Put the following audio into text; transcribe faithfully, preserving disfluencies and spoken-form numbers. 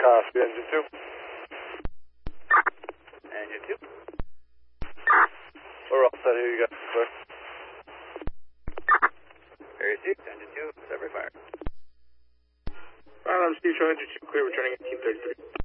Copy, engine two. Engine two. We're all set here, you got it, clear. Area six, engine two, separate fire. Alright, I'm Steve Shaw, engine two, clear, returning eighteen thirty-three.